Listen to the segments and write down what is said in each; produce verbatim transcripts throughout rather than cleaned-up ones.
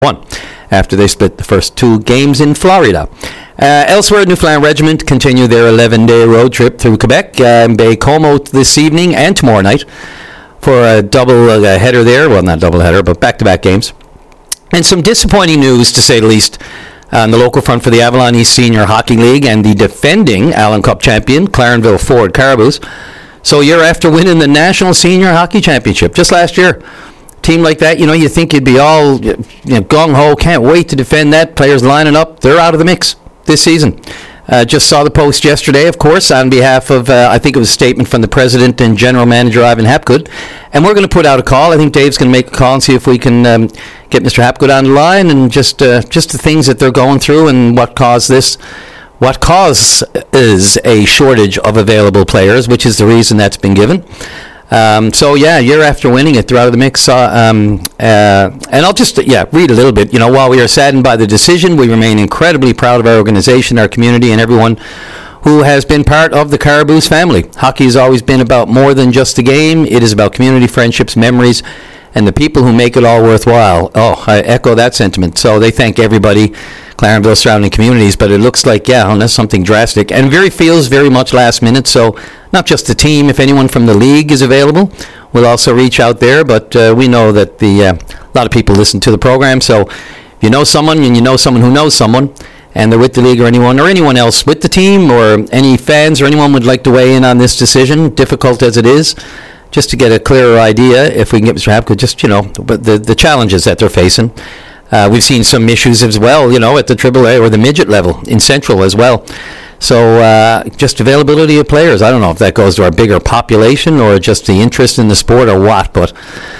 one after they split the first two games in Florida. Uh, elsewhere, Newfoundland Regiment continue their eleven-day road trip through Quebec and Baie-Comeau this evening and tomorrow night for a double uh, header there. Well, not double header, but back-to-back games. And some disappointing news, to say the least, on the local front for the Avalon East Senior Hockey League and the defending Allen Cup champion, Clarenville Ford Caraboos. So a year after winning the National Senior Hockey Championship just last year, team like that, you know, you think you'd be all you know, gung-ho, can't wait to defend that. Players lining up, they're out of the mix this season. Uh, just saw the post yesterday, of course, on behalf of, uh, I think it was a statement from the president and general manager, Ivan Hapgood. And we're going to put out a call. I think Dave's going to make a call and see if we can um, get Mister Hapgood on the line and just uh, just the things that they're going through and what caused this. What causes is a shortage of available players, which is the reason that's been given. Um, so, yeah, year after winning it, they're out of the mix. Uh, um, uh, and I'll just, yeah, read a little bit. You know, while we are saddened by the decision, we remain incredibly proud of our organization, our community, and everyone who has been part of the Caraboos family. Hockey has always been about more than just a game. It is about community, friendships, memories, and the people who make it all worthwhile. Oh, I echo that sentiment. So they thank everybody, Clarenville surrounding communities, but it looks like, yeah, unless something drastic. And very feels very much last minute, so not just the team. If anyone from the league is available, we'll also reach out there, but uh, we know that the uh, a lot of people listen to the program, so if you know someone and you know someone who knows someone, and they're with the league or anyone, or anyone else with the team, or any fans or anyone would like to weigh in on this decision, difficult as it is, just to get a clearer idea, if we can get Mister Hapgood, just, you know, but the, the challenges that they're facing. Uh, we've seen some issues as well, you know, at the triple A or the midget level in Central as well. So uh, just availability of players. I don't know if that goes to our bigger population or just the interest in the sport or what, but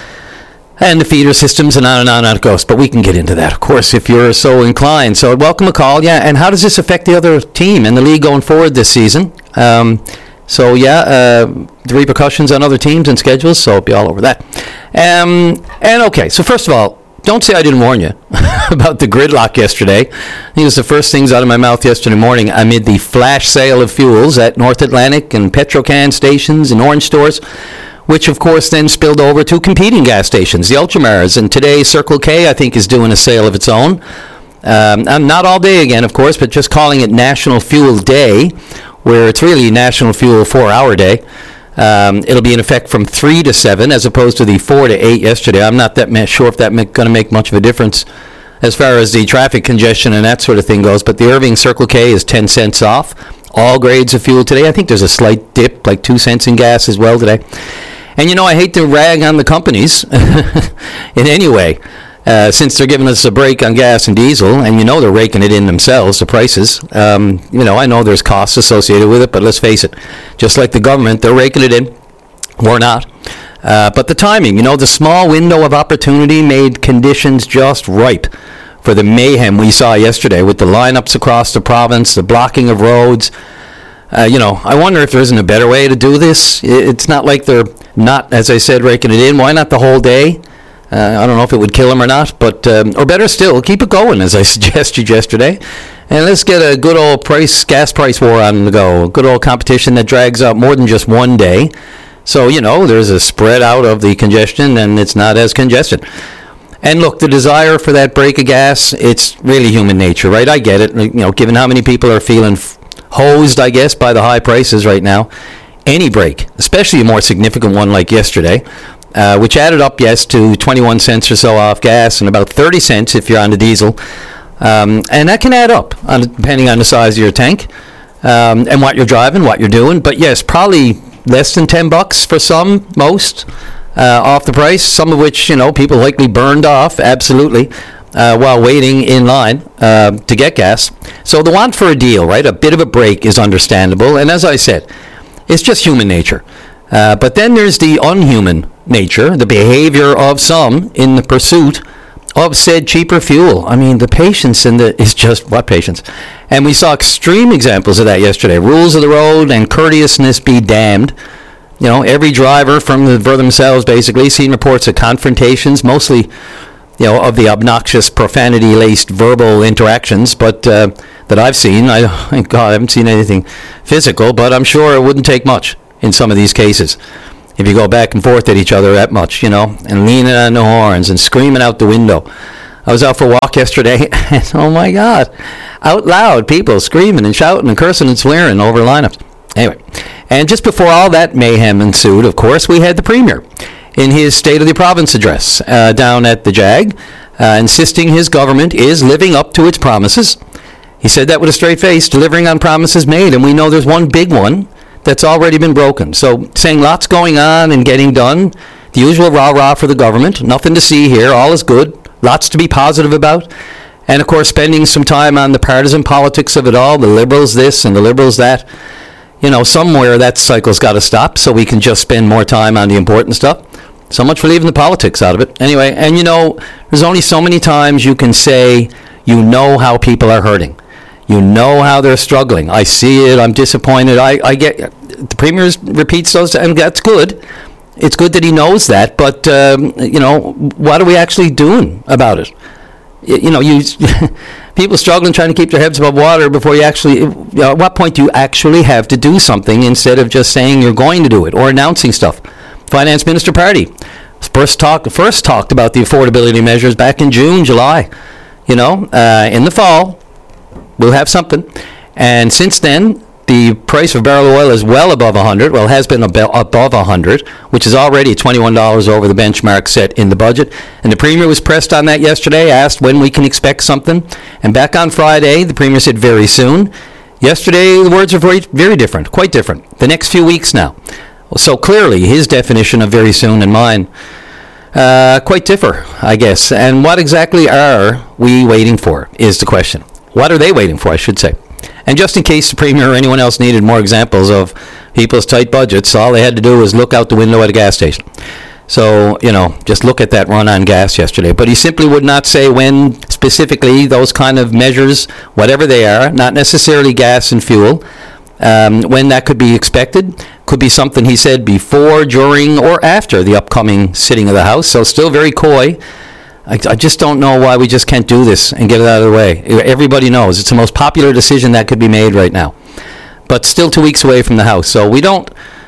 and the feeder systems and on and on and on it goes. But we can get into that, of course, if you're so inclined. So welcome a call. Yeah, and how does this affect the other team and the league going forward this season? Um, so, yeah, uh, the repercussions on other teams and schedules, so I'll be all over that. Um, and, okay, so first of all, don't say I didn't warn you about the gridlock yesterday. I think it was the first things out of my mouth yesterday morning amid the flash sale of fuels at North Atlantic and Petrocan stations and orange stores, which, of course, then spilled over to competing gas stations, the Ultramars. And today, Circle K, I think, is doing a sale of its own. Um, and not all day again, of course, but just calling it National Fuel Day, where it's really National Fuel four-hour day. Um, it'll be in effect from three to seven as opposed to the four to eight yesterday. I'm not that sure if that's going to make much of a difference as far as the traffic congestion and that sort of thing goes. But the Irving Circle K is ten cents off. All grades of fuel today. I think there's a slight dip, like two cents in gas as well today. And, you know, I hate to rag on the companies in any way, uh, since they're giving us a break on gas and diesel, and you know they're raking it in themselves, the prices. Um, you know, I know there's costs associated with it, but let's face it, just like the government, they're raking it in. We're not. Uh, but the timing, you know, the small window of opportunity made conditions just ripe for the mayhem we saw yesterday with the lineups across the province, the blocking of roads. Uh, you know, I wonder if there isn't a better way to do this. It's not like they're not, as I said, raking it in. Why not the whole day? Uh, I don't know if it would kill them or not, but um, or better still, keep it going, as I suggested yesterday. And let's get a good old price, gas price war on the go. A good old competition that drags out more than just one day. So, you know, there's a spread out of the congestion, and it's not as congested. And look, the desire for that break of gas, it's really human nature, right? I get it. You know, given how many people are feeling f- hosed, I guess, by the high prices right now, any break, especially a more significant one like yesterday, uh, which added up, yes, to twenty-one cents or so off gas and about thirty cents if you're on the diesel. Um, and that can add up, on, depending on the size of your tank um, and what you're driving, what you're doing. But, yes, probably less than ten bucks for some, most, uh, off the price, some of which, you know, people likely burned off, absolutely, uh, while waiting in line uh, to get gas. So the want for a deal, right, a bit of a break is understandable. And as I said, it's just human nature. Uh, but then there's the unhuman nature, the behavior of some in the pursuit of said cheaper fuel. I mean, the patience in the is just, what patience? And we saw extreme examples of that yesterday. Rules of the road and courteousness be damned. You know, every driver from the, for themselves, basically, seen reports of confrontations, mostly, you know, of the obnoxious, profanity-laced verbal interactions, but uh, that I've seen. I, thank God, I haven't seen anything physical, but I'm sure it wouldn't take much in some of these cases. If you go back and forth at each other that much, you know, and leaning on the horns and screaming out the window. I was out for a walk yesterday, and oh my God, out loud, people screaming and shouting and cursing and swearing over lineups. Anyway, and just before all that mayhem ensued, of course, we had the Premier in his State of the Province address uh, down at the Jag, uh, insisting his government is living up to its promises. He said that with a straight face, delivering on promises made, and we know there's one big one that's already been broken. So saying lots going on and getting done, the usual rah-rah for the government, nothing to see here, all is good, lots to be positive about. And of course spending some time on the partisan politics of it all, the Liberals this and the Liberals that. You know, somewhere that cycle's got to stop so we can just spend more time on the important stuff. So much for leaving the politics out of it. Anyway, and you know, there's only so many times you can say you know how people are hurting. You know how they're struggling. I see it. I'm disappointed. I, I get the Premier repeats those, and that's good. It's good that he knows that. But um, you know, what are we actually doing about it? You know, you people struggling trying to keep their heads above water before you actually. You know, at what point do you actually have to do something instead of just saying you're going to do it or announcing stuff? Finance Minister Party first talked first talked about the affordability measures back in June, July. You know, uh, in the fall. We'll have something. And since then, the price of barrel of oil is well above one hundred. Well, it has been ab- above one hundred, which is already twenty-one dollars over the benchmark set in the budget. And the Premier was pressed on that yesterday, asked when we can expect something. And back on Friday, the Premier said very soon. Yesterday, the words are very, very different, quite different. The next few weeks now. So clearly, his definition of very soon and mine uh, quite differ, I guess. And what exactly are we waiting for is the question. What are they waiting for, I should say? And just in case the Premier or anyone else needed more examples of people's tight budgets, all they had to do was look out the window at a gas station. So, you know, just look at that run on gas yesterday. But he simply would not say when specifically those kind of measures, whatever they are, not necessarily gas and fuel, um, when that could be expected. Could be something he said before, during, or after the upcoming sitting of the House. So still very coy. I, I just don't know why we just can't do this and get it out of the way. Everybody knows it's the most popular decision that could be made right now. But still two weeks away from the House. So we don't,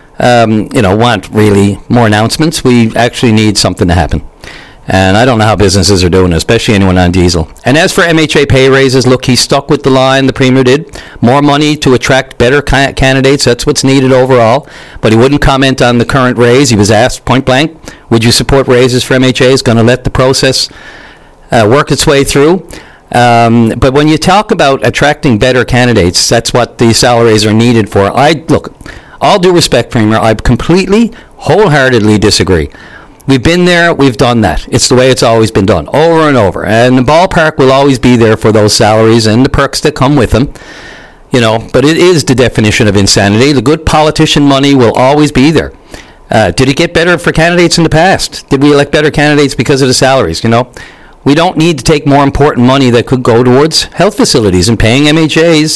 um, you know, want really more announcements. We actually need something to happen. And I don't know how businesses are doing, especially anyone on diesel. And as for M H A pay raises, look, he stuck with the line the Premier did. More money to attract better ca- candidates. That's what's needed overall. But he wouldn't comment on the current raise. He was asked point blank, would you support raises for M H A? He's going to let the process uh, work its way through. Um, but when you talk about attracting better candidates, that's what the salaries are needed for. I look, all due respect, Premier, I completely, wholeheartedly disagree. We've been there, we've done that. It's the way it's always been done, over and over. And the ballpark will always be there for those salaries and the perks that come with them. You know, but it is the definition of insanity. The good politician money will always be there. Uh, did it get better for candidates in the past? Did we elect better candidates because of the salaries? You know, we don't need to take more important money that could go towards health facilities and paying M H As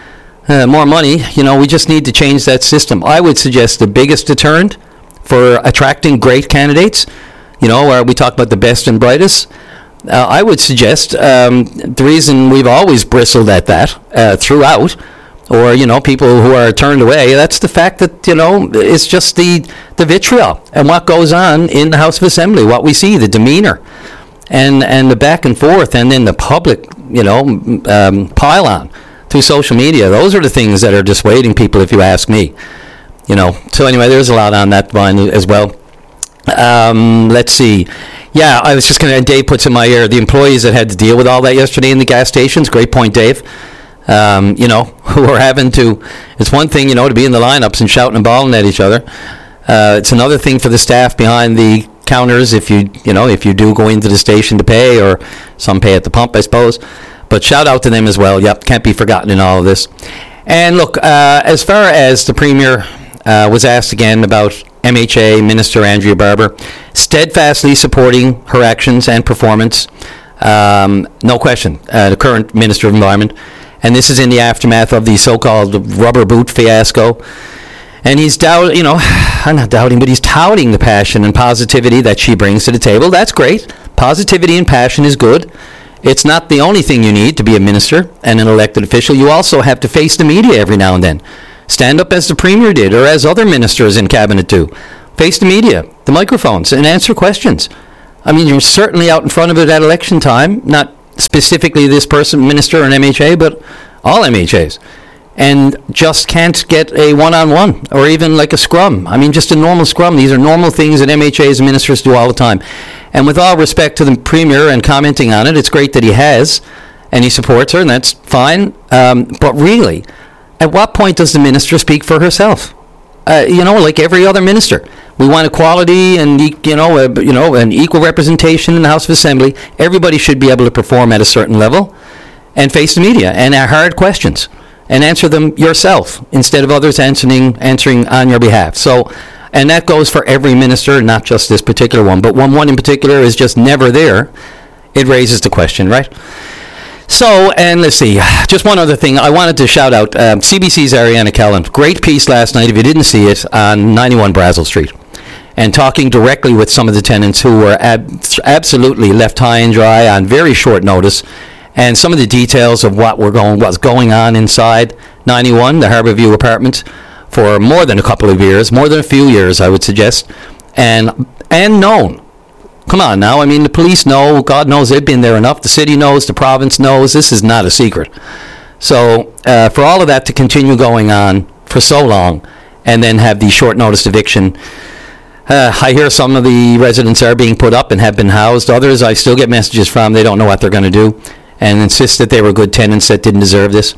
uh, more money. You know, we just need to change that system. I would suggest the biggest deterrent for attracting great candidates, you know, where we talk about the best and brightest, uh, I would suggest um, the reason we've always bristled at that uh, throughout, or, you know, people who are turned away, that's the fact that, you know, it's just the, the vitriol and what goes on in the House of Assembly, what we see, the demeanor, and, and the back and forth, and then the public, you know, um, pile on through social media. Those are the things that are dissuading people, if you ask me. You know, so anyway, there's a lot on that line as well. Um, let's see. Yeah, I was just going to, Dave puts in my ear, the employees that had to deal with all that yesterday in the gas stations, great point, Dave, um, you know, who are having to, it's one thing, you know, to be in the lineups and shouting and bawling at each other. Uh, it's another thing for the staff behind the counters if you, you know, if you do go into the station to pay, or some pay at the pump, I suppose. But shout out to them as well. Yep, can't be forgotten in all of this. And look, uh, as far as the Premier Uh, was asked again about M H A Minister Andrea Barber, steadfastly supporting her actions and performance. Um, no question, uh, the current Minister of Environment. And this is in the aftermath of the so-called rubber boot fiasco. And he's doubt, you know, I'm not doubting, but he's touting the passion and positivity that she brings to the table. That's great. Positivity and passion is good. It's not the only thing you need to be a minister and an elected official. You also have to face the media every now and then. Stand up as the Premier did, or as other ministers in Cabinet do. Face the media, the microphones, and answer questions. I mean, you're certainly out in front of it at election time, not specifically this person, minister or an M H A, but all M H As. And just can't get a one-on-one or even like a scrum. I mean, just a normal scrum. These are normal things that M H As and ministers do all the time. And with all respect to the Premier and commenting on it, it's great that he has, and he supports her, and that's fine. Um, but really, at what point does the minister speak for herself? Uh, you know, like every other minister. We want equality and, you know, uh, you know, an equal representation in the House of Assembly. Everybody should be able to perform at a certain level and face the media and ask hard questions and answer them yourself instead of others answering answering on your behalf. So, and that goes for every minister, not just this particular one. But when one in particular is just never there, it raises the question, right? So, and let's see, just one other thing. I wanted to shout out um, C B C's Ariana Kellan. Great piece last night, if you didn't see it, on ninety-one Brazel Street. And talking directly with some of the tenants who were ab- absolutely left high and dry on very short notice. And some of the details of what we're going, what's going on inside ninety-one, the Harbourview apartment, for more than a couple of years, more than a few years, I would suggest. And, and known. Come on now, I mean, the police know, God knows they've been there enough, the city knows, the province knows, this is not a secret. So uh, for all of that to continue going on for so long and then have the short notice eviction, uh, I hear some of the residents are being put up and have been housed. Others I still get messages from, they don't know what they're going to do and insist that they were good tenants that didn't deserve this.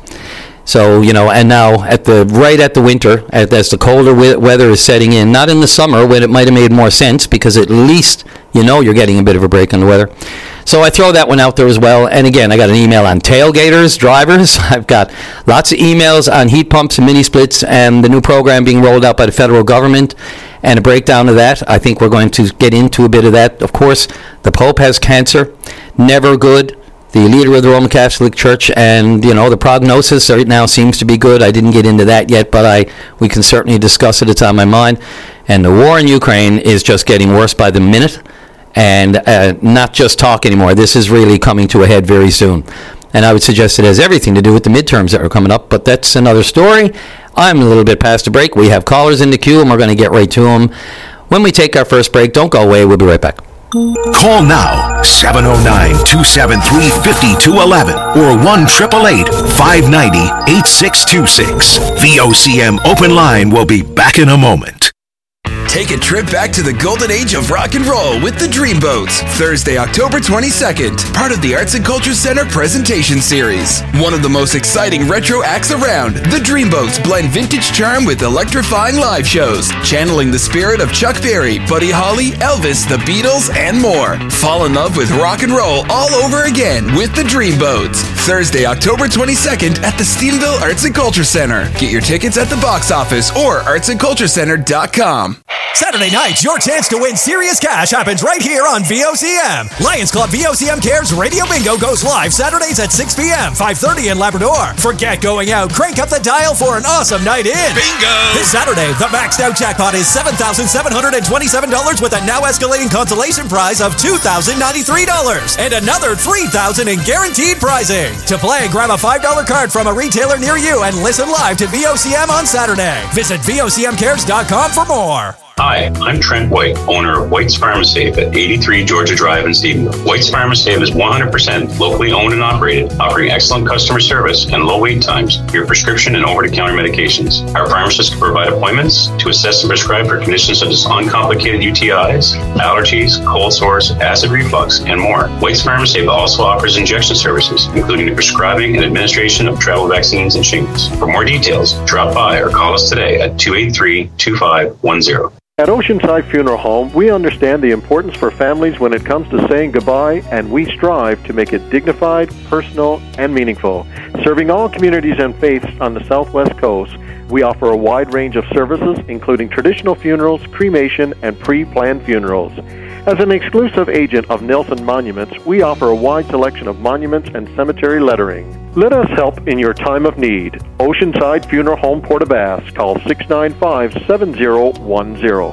So, you know, and now at the right at the winter, at, as the colder we- weather is setting in, not in the summer when it might have made more sense because at least, you know, you're getting a bit of a break on the weather. So I throw that one out there as well. And again, I got an email on tailgaters, drivers. I've got lots of emails on heat pumps and mini splits and the new program being rolled out by the federal government and a breakdown of that. I think we're going to get into a bit of that. Of course, the Pope has cancer. Never good. The leader of the Roman Catholic Church, and, you know, the prognosis right now seems to be good. I didn't get into that yet, but I we can certainly discuss it. It's on my mind. And the war in Ukraine is just getting worse by the minute, and uh, not just talk anymore. This is really coming to a head very soon. And I would suggest it has everything to do with the midterms that are coming up, but that's another story. I'm a little bit past the break. We have callers in the queue, and we're going to get right to them. When we take our first break, don't go away. We'll be right back. Call now, seven oh nine, two seven three, five two one one or one eight eight eight, five nine zero, eight six two six. V O C M Open Line will be back in a moment. Take a trip back to the golden age of rock and roll with the Dreamboats. Thursday, October twenty-second. Part of the Arts and Culture Center presentation series. One of the most exciting retro acts around, the Dreamboats blend vintage charm with electrifying live shows, channeling the spirit of Chuck Berry, Buddy Holly, Elvis, the Beatles, and more. Fall in love with rock and roll all over again with the Dreamboats. Thursday, October twenty-second at the Stephenville Arts and Culture Center. Get your tickets at the box office or arts and culture center dot com. Saturday night, your chance to win serious cash happens right here on V O C M. Lions Club V O C M Cares Radio Bingo goes live Saturdays at six p.m., five thirty in Labrador. Forget going out. Crank up the dial for an awesome night in. Bingo! This Saturday, the maxed out jackpot is seven thousand seven hundred twenty-seven dollars with a now escalating consolation prize of two thousand ninety-three dollars and another three thousand dollars in guaranteed prizing. To play, grab a five dollar card from a retailer near you and listen live to V O C M on Saturday. Visit V O C M cares dot com for more. Hi, I'm Trent White, owner of White's Pharmasafe at eighty-three Georgia Drive in Stephenville. White's Pharmasafe is one hundred percent locally owned and operated, offering excellent customer service and low wait times for your prescription and over-the-counter medications. Our pharmacists can provide appointments to assess and prescribe for conditions such as uncomplicated U T Is, allergies, cold sores, acid reflux, and more. White's Pharmasafe also offers injection services, including the prescribing and administration of travel vaccines and shingles. For more details, drop by or call us today at two eight three, two five one zero. At Oceanside Funeral Home, we understand the importance for families when it comes to saying goodbye, and we strive to make it dignified, personal, and meaningful. Serving all communities and faiths on the Southwest Coast, we offer a wide range of services, including traditional funerals, cremation, and pre-planned funerals. As an exclusive agent of Nelson Monuments, we offer a wide selection of monuments and cemetery lettering. Let us help in your time of need. Oceanside Funeral Home, Port-aux-Basques. Call six nine five, seven zero one zero. Come on,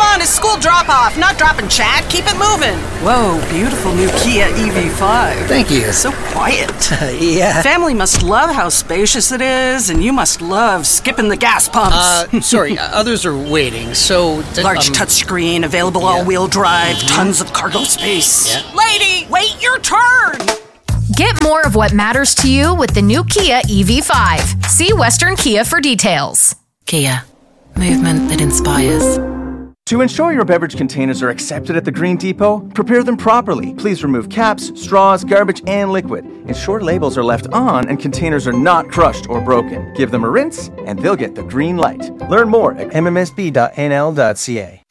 on, it's school drop-off, not dropping chat. Keep it moving. Whoa, beautiful new Kia E V five. Thank you. So quiet. Yeah. Family must love how spacious it is, and you must love skipping the gas pumps. Uh, sorry, others are waiting, so... Th- Large um, touchscreen, available yeah. all-wheel drive, Mm-hmm. tons of cargo space. Yeah. Lady, wait your turn! Get more of what matters to you with the new Kia E V five. See Western Kia for details. Kia. Movement that inspires. To ensure your beverage containers are accepted at the Green Depot, prepare them properly. Please remove caps, straws, garbage, and liquid. Ensure labels are left on and containers are not crushed or broken. Give them a rinse, and they'll get the green light. Learn more at m m s b dot n l dot c a.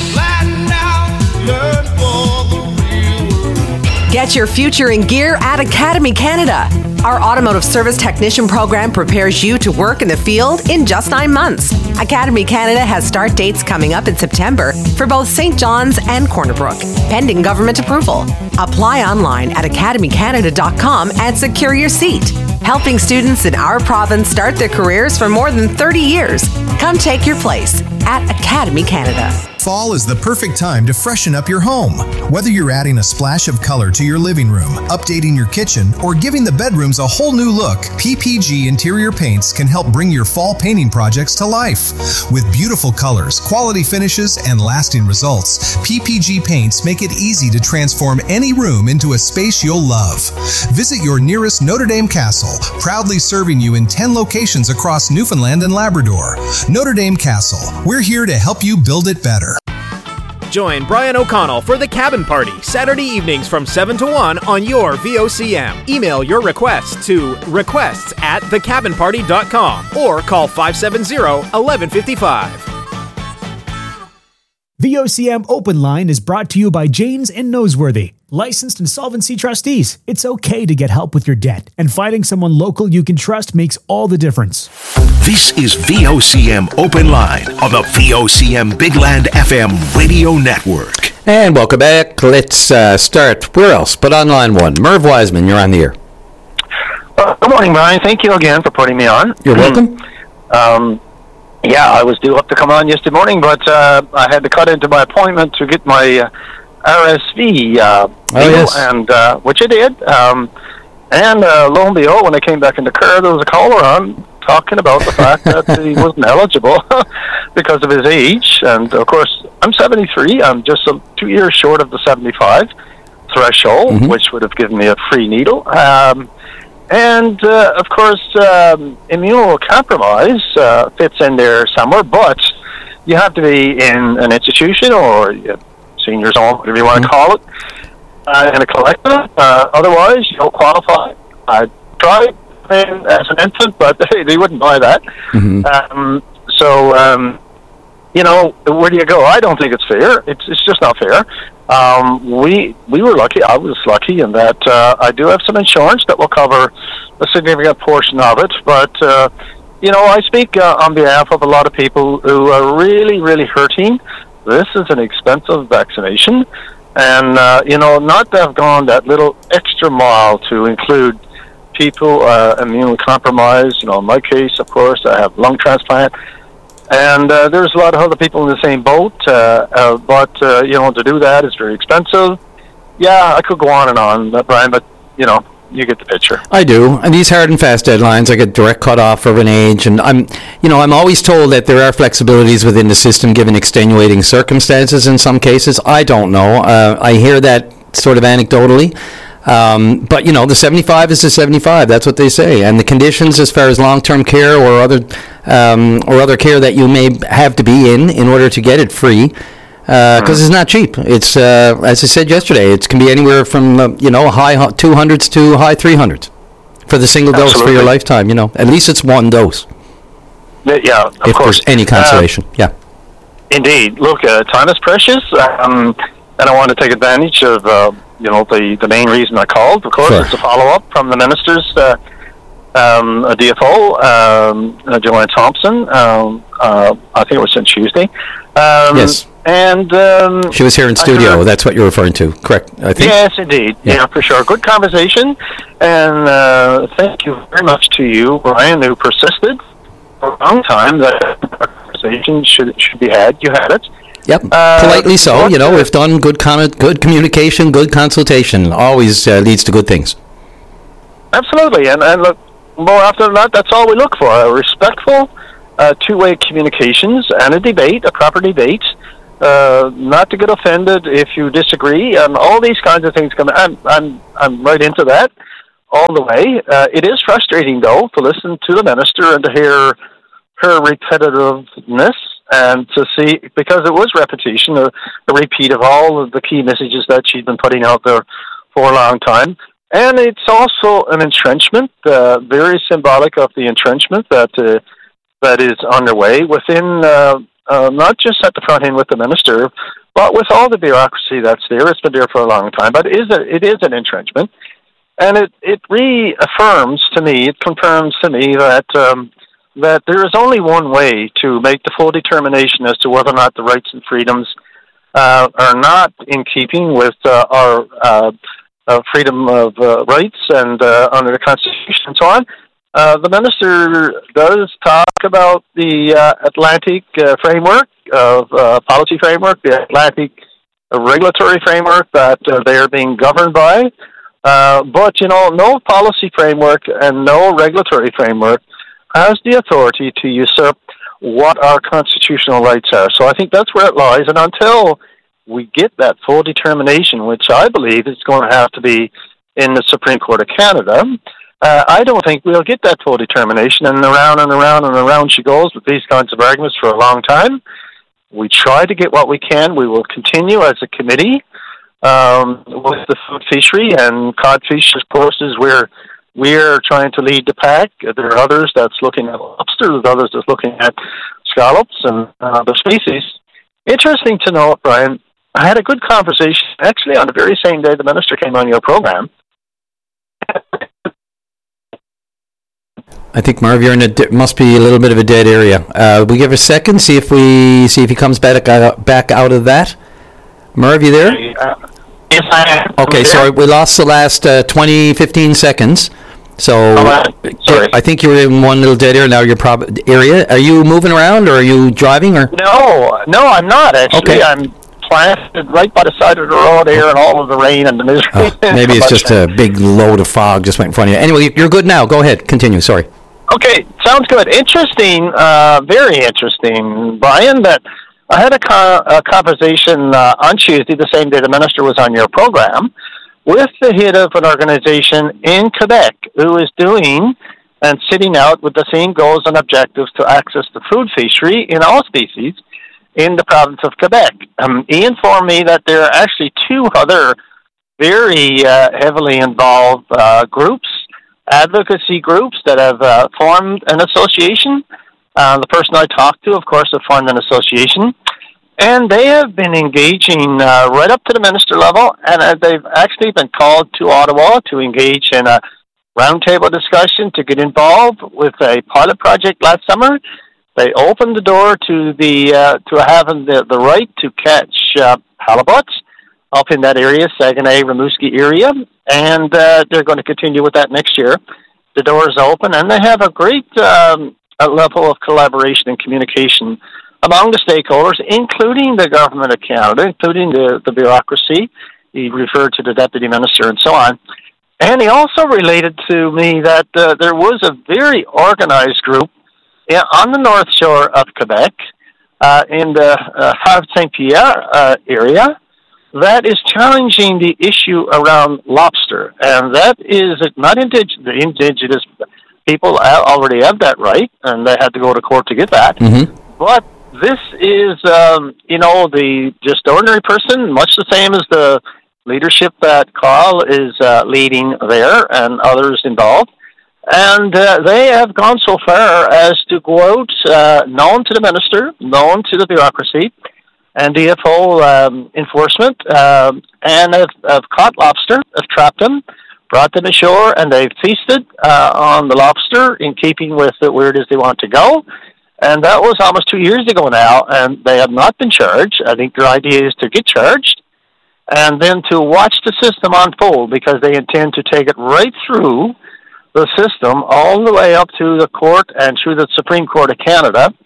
Get your future in gear at Academy Canada. Our automotive service technician program prepares you to work in the field in just nine months. Academy Canada has start dates coming up in September for both Saint John's and Corner Brook, pending government approval. Apply online at academy canada dot com and secure your seat. Helping students in our province start their careers for more than thirty years. Come take your place at Academy Canada. Fall is the perfect time to freshen up your home. Whether you're adding a splash of color to your living room, updating your kitchen, or giving the bedrooms a whole new look, P P G Interior Paints can help bring your fall painting projects to life. With beautiful colors, quality finishes, and lasting results, P P G Paints make it easy to transform any room into a space you'll love. Visit your nearest Notre Dame Castle, proudly serving you in ten locations across Newfoundland and Labrador. Notre Dame Castle, we're here to help you build it better. Join Brian O'Connell for the Cabin Party, Saturday evenings from seven to one on your V O C M. Email your requests to requests at the cabin party dot com or call five seven zero, one one five five. V O C M Open Line is brought to you by Janes and Noseworthy, licensed insolvency trustees. It's okay to get help with your debt, and finding someone local you can trust makes all the difference. This is V O C M Open Line on the V O C M Big Land F M radio network. And welcome back. Let's uh, start. Where else but on line one? Merv Wiseman, you're on the air. Uh, good morning, Brian. Thank you again for putting me on. You're welcome. Um, yeah, I was due up to come on yesterday morning, but uh, I had to cut into my appointment to get my uh, R S V, uh, oh, yes. and uh, which I did. Um, and uh, lo and behold, when I came back in the car, there was a caller on talking about the fact that he wasn't eligible because of his age. And of course, I'm seventy-three. I'm just some, two years short of the seventy-five threshold, Mm-hmm. which would have given me a free needle. Um, and uh, of course, um, immunocompromise uh, fits in there somewhere, but you have to be in an institution or uh, seniors home, whatever you want to call it, uh, in a collective. Uh, otherwise, you don't qualify. I tried as an infant, but they, they wouldn't buy that. Mm-hmm. Um, so, um, you know, where do you go? I don't think it's fair. It's it's just not fair. Um, we we were lucky. I was lucky in that uh, I do have some insurance that will cover a significant portion of it. But uh, you know, I speak uh, on behalf of a lot of people who are really, really hurting. This is an expensive vaccination, and uh, you know, not to have gone that little extra mile to include people uh, immunocompromised. You know, in my case, of course, I have lung transplant. And uh, there's a lot of other people in the same boat, uh, uh, but, uh, you know, to do that is very expensive. Yeah, I could go on and on, uh, Brian, but, you know, you get the picture. I do. And these hard and fast deadlines, like a direct cutoff of an age. And I'm, you know, I'm always told that there are flexibilities within the system given extenuating circumstances in some cases. I don't know. Uh, I hear that sort of anecdotally. Um, but, you know, the seventy-five is the seventy-five. That's what they say. And the conditions as far as long-term care or other um, or other care that you may have to be in in order to get it free, because uh, mm. it's not cheap. It's, uh, as I said yesterday, it can be anywhere from, uh, you know, high two hundreds to high three hundreds for the single Absolutely. dose for your lifetime, you know. At least it's one dose. Yeah, of if course. there's any consolation, uh, yeah. Indeed. Look, uh, time is precious, um, and I want to take advantage of... Uh, you know, the, the main reason I called, of course, sure. is a follow-up from the minister's uh, um, a D F O, um, uh, Joanne Thompson. Um, uh, I think it was since Tuesday. Um, yes. And um, she was here in studio. Heard, That's what you're referring to, correct? I think. Yes, indeed. Yeah, yeah for sure. Good conversation. And uh, thank you very much to you, Brian, who persisted for a long time that a conversation should, should be had. You had it. Yep, Uh, politely so. what, You know, uh, we've done good comment, good communication, good consultation. Always uh, leads to good things. Absolutely, and, and look, more often than not, that's all we look for: a respectful, uh, two-way communications and a debate, a proper debate. Uh, not to get offended if you disagree, and all these kinds of things come. I'm, I'm, I'm right into that all the way. Uh, it is frustrating, though, to listen to the minister and to hear her repetitiveness, and to see, because it was repetition, a, a repeat of all of the key messages that she'd been putting out there for a long time. And it's also an entrenchment, uh, very symbolic of the entrenchment that uh, that is underway within, uh, uh, not just at the front end with the minister, but with all the bureaucracy that's there. It's been there for a long time, but it is, a, it is an entrenchment. And it, it reaffirms to me, it confirms to me that um, that there is only one way to make the full determination as to whether or not the rights and freedoms uh, are not in keeping with uh, our uh, uh, freedom of uh, rights and uh, under the Constitution and so on. Uh, the minister does talk about the uh, Atlantic uh, framework, of uh, policy framework, the Atlantic regulatory framework that uh, they are being governed by. Uh, but, you know, no policy framework and no regulatory framework has the authority to usurp what our constitutional rights are. So I think that's where it lies. And until we get that full determination, which I believe is going to have to be in the Supreme Court of Canada, uh, I don't think we'll get that full determination. And around and around and around she goes with these kinds of arguments for a long time. We try to get what we can. We will continue as a committee um, with the food fishery, and codfish, of course, is where we're trying to lead the pack. There are others that's looking at lobster. There's others that's looking at scallops and uh, other species. Interesting to note, Brian, I had a good conversation, actually, on the very same day the minister came on your program. I think, Marv, you're in a de- must be a little bit of a dead area. Uh, we give a second, see if we see if he comes back out, back out of that. Marv, you there? Uh, yes, I am. Okay, sorry, we lost the last uh, twenty, fifteen seconds. So oh, sorry. I think you were in one little dead area. Now you're prob- area. Are you moving around, or are you driving? Or no, no, I'm not actually. Okay. I'm planted right by the side of the road here, and all of the rain and the misery. Oh, maybe it's just a big load of fog just went in front of you. Anyway, you're good now. Go ahead. Continue. Sorry. Okay, sounds good. Interesting, uh, very interesting, Brian, that I had a, co- a conversation uh, on Tuesday, the same day the minister was on your program, with the head of an organization in Quebec who is doing and sitting out with the same goals and objectives to access the food fishery in all species in the province of Quebec. Um, he informed me that there are actually two other very uh, heavily involved uh, groups, advocacy groups that have uh, formed an association. Uh, the person I talked to, of course, have formed an association. And they have been engaging uh, right up to the minister level, and uh, they've actually been called to Ottawa to engage in a roundtable discussion to get involved with a pilot project last summer. They opened the door to the uh, to having the, the right to catch uh, halibut up in that area, Saguenay, Rimouski area, and uh, they're going to continue with that next year. The door is open, and they have a great um, a level of collaboration and communication among the stakeholders, including the Government of Canada, including the, the bureaucracy. He referred to the Deputy Minister and so on. And he also related to me that uh, there was a very organized group uh, on the north shore of Quebec, uh, in the uh, Havre-Saint-Pierre uh, area, that is challenging the issue around lobster. And that is not indig- the indigenous people already have that right, and they had to go to court to get that. Mm-hmm. But this is, um, you know, the just ordinary person, much the same as the leadership that Carl is uh, leading there and others involved. And uh, they have gone so far as to go out, uh, known to the minister, known to the bureaucracy, and D F O um, enforcement, um, and have, have caught lobster, have trapped them, brought them ashore, and they've feasted uh, on the lobster in keeping with uh, where it is they want to go. And that was almost two years ago now, and they have not been charged. I think their idea is to get charged and then to watch the system unfold, because they intend to take it right through the system all the way up to the court and through the Supreme Court of Canada.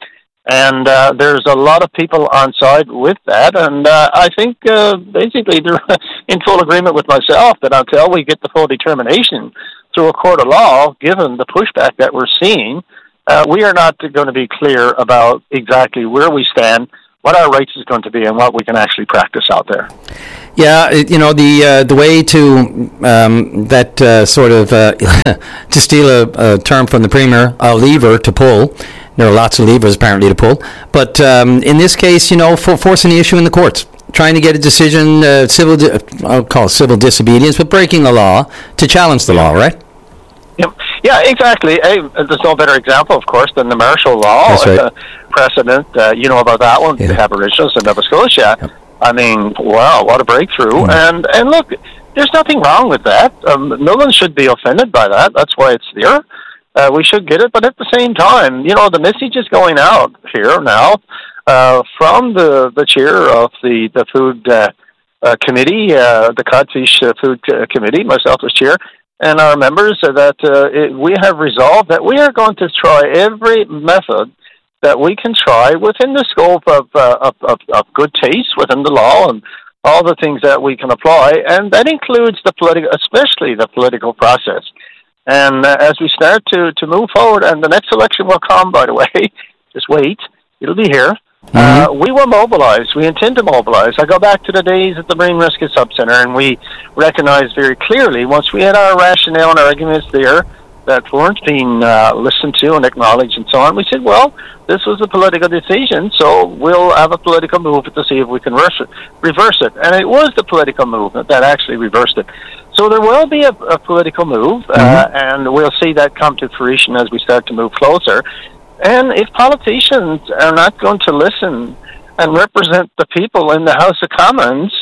And uh, there's a lot of people on side with that. And uh, I think uh, basically they're in full agreement with myself that until we get the full determination through a court of law, given the pushback that we're seeing, uh, we are not going to be clear about exactly where we stand, what our rights is going to be, and what we can actually practice out there. Yeah, it, you know, the uh, the way to um, that uh, sort of, uh, to steal a, a term from the Premier, a lever to pull. There are lots of levers apparently to pull. But um, in this case, you know, for forcing the issue in the courts, trying to get a decision, uh, civil, di- I'll call it civil disobedience, but breaking the law to challenge the law, right? Yep. Yeah, exactly. Hey, there's no better example, of course, than the martial law. That's right. Uh, precedent. Uh, you know about that one, yeah. The Aboriginals in Nova Scotia. Yep. I mean, wow, what a breakthrough. Mm. And and look, there's nothing wrong with that. Um, no one should be offended by that. That's why it's there. Uh, we should get it. But at the same time, you know, the message is going out here now uh, from the, the chair of the, the food uh, uh, committee, uh, the Codfish uh, Food uh, Committee, myself as chair, and our members, uh, that uh, it, we have resolved that we are going to try every method that we can try within the scope of, uh, of, of, of good taste within the law and all the things that we can apply, and that includes the political, especially the political process. And uh, as we start to, to move forward, and the next election will come, by the way, just wait, it'll be here. Mm-hmm. Uh, we will mobilize. We intend to mobilize. I go back to the days at the Marine Rescue Subcenter, and we recognized very clearly, once we had our rationale and arguments there that weren't being uh, listened to and acknowledged and so on, we said, well, this was a political decision, so we'll have a political movement to see if we can reverse it. Reverse it. And it was the political movement that actually reversed it. So there will be a, a political move, mm-hmm. uh, and we'll see that come to fruition as we start to move closer. And if politicians are not going to listen and represent the people in the House of Commons,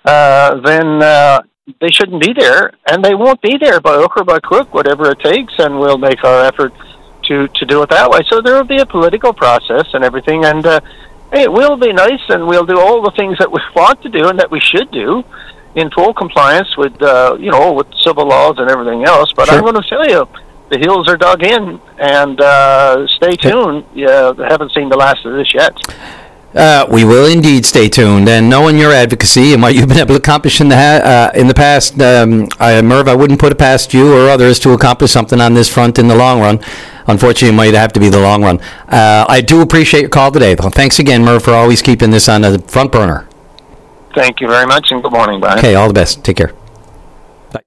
uh, then uh, they shouldn't be there, and they won't be there by hook or by crook, whatever it takes, and we'll make our effort to, to do it that way. So there will be a political process and everything, and uh, hey, it will be nice, and we'll do all the things that we want to do and that we should do in full compliance with, uh, you know, with civil laws and everything else. But sure. I'm going to tell you, the heels are dug in, and uh, stay tuned. Yeah, I haven't seen the last of this yet. Uh, we will indeed stay tuned, and knowing your advocacy and what you've been able to accomplish in the ha- uh, in the past, um, I, Merv, I wouldn't put it past you or others to accomplish something on this front in the long run. Unfortunately, it might have to be the long run. Uh, I do appreciate your call today, though. Thanks again, Merv, for always keeping this on the front burner. Thank you very much, and good morning, Brian. Okay, all the best. Take care. Bye.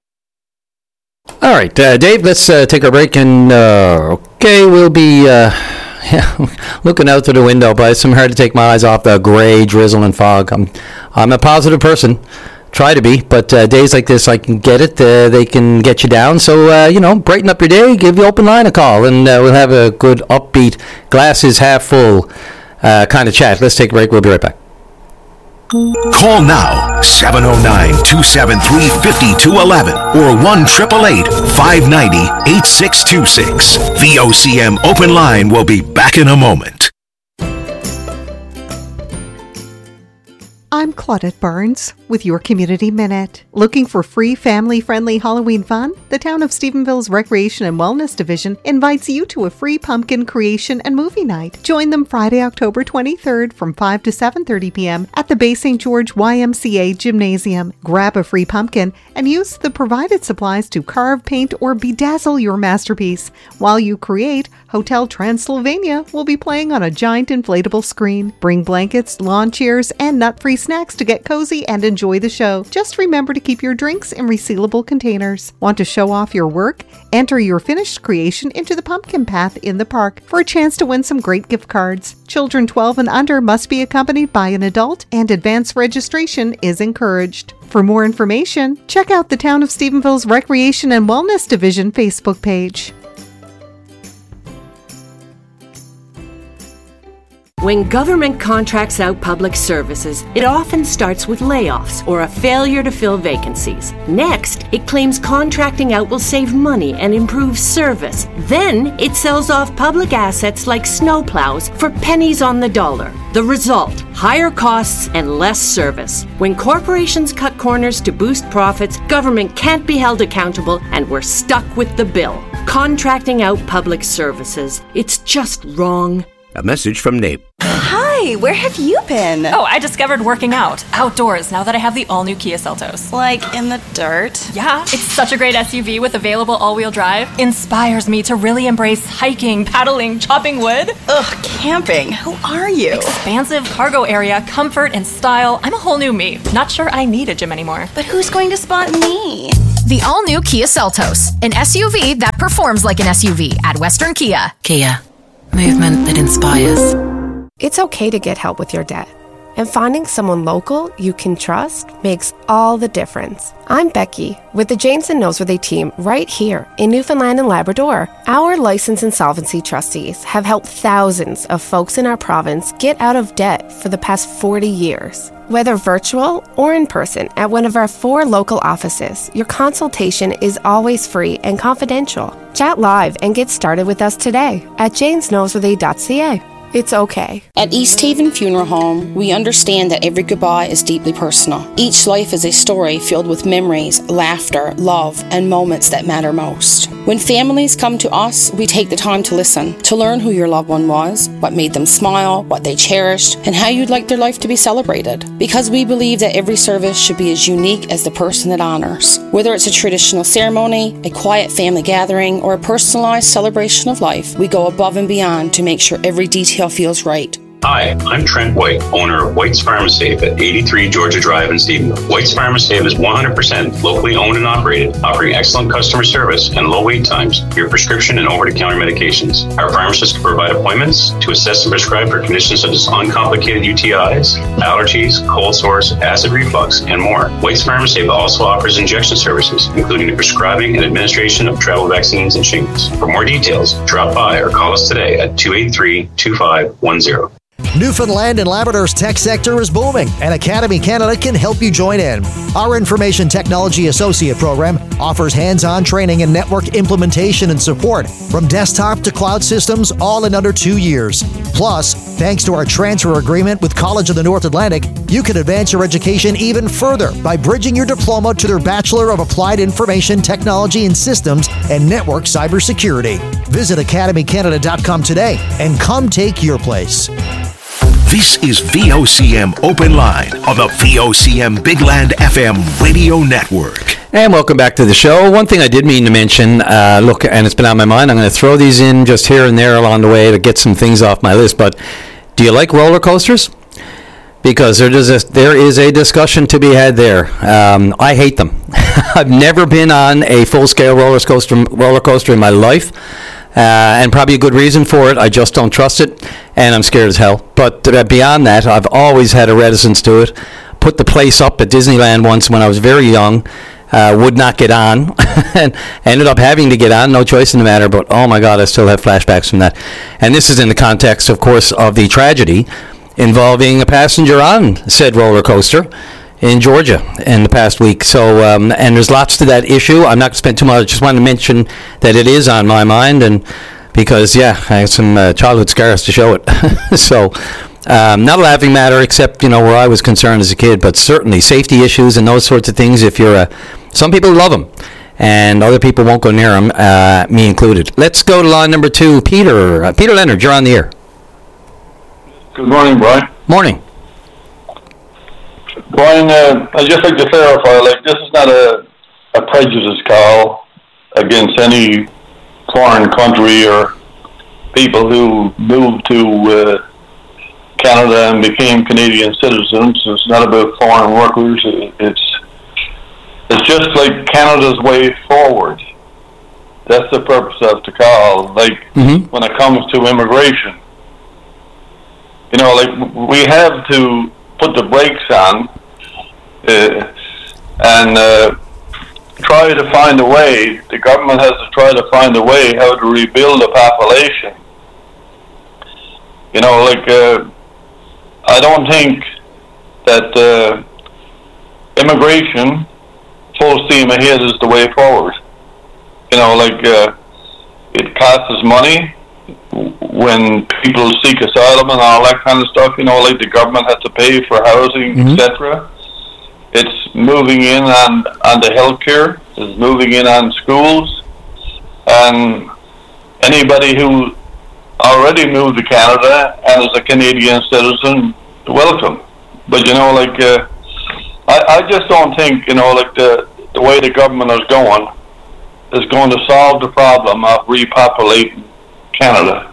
All right, uh, Dave, let's uh, take our break, and uh, okay, we'll be uh, yeah, looking out through the window, but it's hard to take my eyes off the gray drizzle and fog. I'm, I'm a positive person, try to be, but uh, days like this, I can get it. Uh, they can get you down, so uh, you know, brighten up your day. Give the open line a call, and uh, we'll have a good, upbeat, glasses half full uh, kind of chat. Let's take a break. We'll be right back. Call now, seven oh nine, two seven three, five two one one or one eight eight eight, five nine zero, eight six two six. V O C M Open Line will be back in a moment. I'm Claudette Barnes with your Community Minute. Looking for free family-friendly Halloween fun? The Town of Stephenville's Recreation and Wellness Division invites you to a free pumpkin creation and movie night. Join them Friday, October twenty-third from five to seven thirty p.m. at the Bay Saint George Y M C A Gymnasium. Grab a free pumpkin and use the provided supplies to carve, paint, or bedazzle your masterpiece. While you create, Hotel Transylvania will be playing on a giant inflatable screen. Bring blankets, lawn chairs, and nut-free snacks to get cozy and enjoy the show. Just remember to keep your drinks in resealable containers. Want to show off your work? Enter your finished creation into the pumpkin path in the park for a chance to win some great gift cards. Children twelve and under must be accompanied by an adult, and advance registration is encouraged. For more information, check out the Town of Stephenville's Recreation and Wellness Division Facebook page. When government contracts out public services, it often starts with layoffs or a failure to fill vacancies. Next, it claims contracting out will save money and improve service. Then, it sells off public assets like snowplows for pennies on the dollar. The result, higher costs and less service. When corporations cut corners to boost profits, government can't be held accountable, and we're stuck with the bill. Contracting out public services, it's just wrong. A message from N A P. Hi, where have you been? Oh, I discovered working out outdoors now that I have the all-new Kia Seltos. Like in the dirt? Yeah, it's such a great S U V with available all-wheel drive. Inspires me to really embrace hiking, paddling, chopping wood. Ugh, camping. Who are you? Expansive cargo area, comfort and style. I'm a whole new me. Not sure I need a gym anymore. But who's going to spot me? The all-new Kia Seltos, an S U V that performs like an S U V at Western Kia. Kia, movement that inspires. It's okay to get help with your debt, and finding someone local you can trust makes all the difference. I'm Becky with the James and Noseworthy team right here in Newfoundland and Labrador. Our licensed insolvency trustees have helped thousands of folks in our province get out of debt for the past forty years. Whether virtual or in person at one of our four local offices, your consultation is always free and confidential. Chat live and get started with us today at james noseworthy dot c a. It's okay. At East Haven Funeral Home, we understand that every goodbye is deeply personal. Each life is a story filled with memories, laughter, love, and moments that matter most. When families come to us, we take the time to listen, to learn who your loved one was, what made them smile, what they cherished, and how you'd like their life to be celebrated. Because we believe that every service should be as unique as the person it honors. Whether it's a traditional ceremony, a quiet family gathering, or a personalized celebration of life, we go above and beyond to make sure every detail feels right. Hi, I'm Trent White, owner of White's Pharmacy at eighty-three Georgia Drive in Stephenville. White's Pharmacy is one hundred percent locally owned and operated, offering excellent customer service and low wait times for your prescription and over-the-counter medications. Our pharmacists can provide appointments to assess and prescribe for conditions such as uncomplicated U T Is, allergies, cold sores, acid reflux, and more. White's Pharmacy also offers injection services, including the prescribing and administration of travel vaccines and shingles. For more details, drop by or call us today at two eight three, two five one zero. Newfoundland and Labrador's tech sector is booming, and Academy Canada can help you join in. Our Information Technology Associate program offers hands-on training in network implementation and support, from desktop to cloud systems, all in under two years. Plus, thanks to our transfer agreement with College of the North Atlantic, you can advance your education even further by bridging your diploma to their Bachelor of Applied Information Technology and Systems and Network Cybersecurity. Visit academy canada dot com today and come take your place. This is V O C M Open Line on the V O C M Big Land F M Radio Network. And welcome back to the show. One thing I did mean to mention, uh, look, and it's been on my mind, I'm going to throw these in just here and there along the way to get some things off my list, but do you like roller coasters? Because there is a, there is a discussion to be had there. Um, I hate them. I've never been on a full-scale roller coaster, roller coaster in my life. Uh, and probably a good reason for it. I just don't trust it, and I'm scared as hell. But uh, beyond that, I've always had a reticence to it. Put the place up at Disneyland once when I was very young. Uh, would not get on, and ended up having to get on. No choice in the matter. But oh my God, I still have flashbacks from that. And this is in the context, of course, of the tragedy involving a passenger on said roller coaster in Georgia in the past week. So, um, and there's lots to that issue. I'm not going to spend too much. I just wanted to mention that it is on my mind, and because, yeah, I have some uh, childhood scars to show it. So, um, not a laughing matter, except, you know, where I was concerned as a kid, but certainly safety issues and those sorts of things. If you're a, some people love them, and other people won't go near them, uh, me included. Let's go to line number two. Peter. Uh, Peter Leonard, you're on the air. Good morning, Brian. Morning. Brian, uh, I'd just like to clarify, like, this is not a, a prejudice call against any foreign country or people who moved to uh, Canada and became Canadian citizens. It's not about foreign workers. It's it's just like Canada's way forward. That's the purpose of the call. Like, mm-hmm. when it comes to immigration, you know, like, we have to put the brakes on uh, and uh, try to find a way. The government has to try to find a way how to rebuild the population. You know, like, uh, I don't think that uh, immigration, full steam ahead, is the way forward. You know, like, uh, it costs money when people seek asylum and all that kind of stuff. You know, like, the government has to pay for housing, mm-hmm. et cetera. It's moving in on, on the healthcare. It's moving in on schools. And anybody who already moved to Canada and is a Canadian citizen, welcome. But, you know, like, uh, I, I just don't think, you know, like the, the way the government is going is going to solve the problem of repopulating Canada.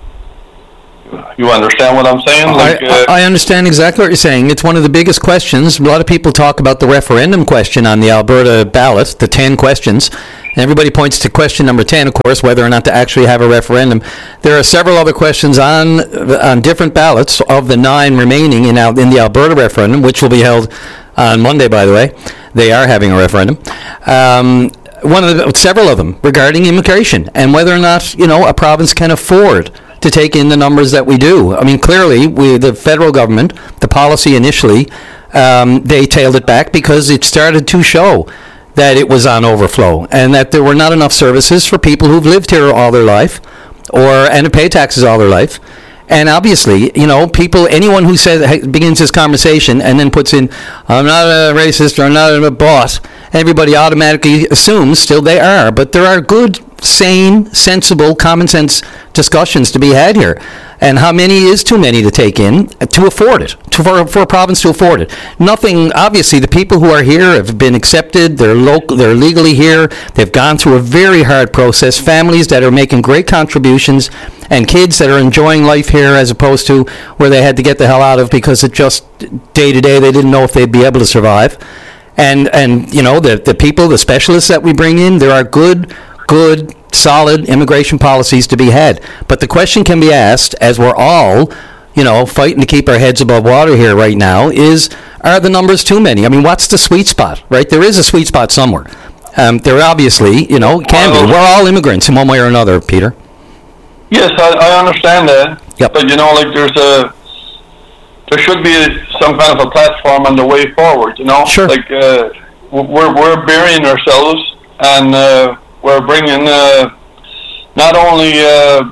You understand what I'm saying? Like, I, uh, I understand exactly what you're saying. It's one of the biggest questions. A lot of people talk about the referendum question on the Alberta ballot, the ten questions. And everybody points to question number ten, of course, whether or not to actually have a referendum. There are several other questions on on different ballots of the nine remaining in, in the Alberta referendum, which will be held on Monday, by the way. They are having a referendum. Um, one of the, several of them regarding immigration and whether or not, you know, a province can afford to take in the numbers that we do. I mean, clearly, we, the federal government, the policy initially, um, they tailed it back because it started to show that it was on overflow and that there were not enough services for people who've lived here all their life or and have paid taxes all their life. And obviously, you know, people, anyone who says, begins this conversation and then puts in, I'm not a racist or I'm not a boss, everybody automatically assumes, still they are, but there are good, sane, sensible, common sense discussions to be had here. And how many is too many to take in to afford it, to, for, for a province to afford it? Nothing, obviously, the people who are here have been accepted, they're local, they're legally here, they've gone through a very hard process, families that are making great contributions, and kids that are enjoying life here as opposed to where they had to get the hell out of because it just, day to day, they didn't know if they'd be able to survive. And, and you know, the, the people, the specialists that we bring in, there are good, good, solid immigration policies to be had. But the question can be asked, as we're all, you know, fighting to keep our heads above water here right now, is, are the numbers too many? I mean, what's the sweet spot, right? There is a sweet spot somewhere. Um, there obviously, you know, can be. We're all immigrants in one way or another, Peter. Yes, I, I understand that. Yep. But, you know, like, there's a, there should be some kind of a platform on the way forward, you know? Sure. Like, uh, we're, we're burying ourselves, and uh, we're bringing uh, not only uh,